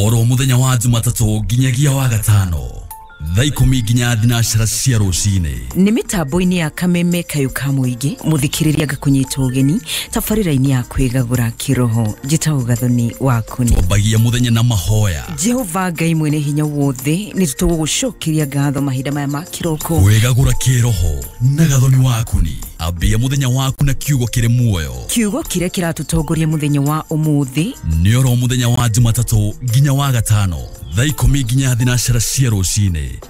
oro muthenya wa Jumatatu nginyagia wa gatano thaa 10 nginya thinashara cia rucine ni mitambo-ini ya Kameme Kayuka Muingi muthikiriria gakunyita ugeni tabarira-ini ya kwigagura kiroho njitagwo Gathoni Wakuni bagia muthenya na mahoya Jehova Ngai mwene hinya wothe ni tugugucokeria ngatho mahinda maya ma kiroko kwigagura kiroho na Gathoni Wakuni ambia muthenya waku na kiugo kiri muoyo kiugo kiria kiratutongoria muthenya wa umuthi ni oro muthenya wa Jumatatu nginya wa gatano thaa 10 nginya thinashara cia rucine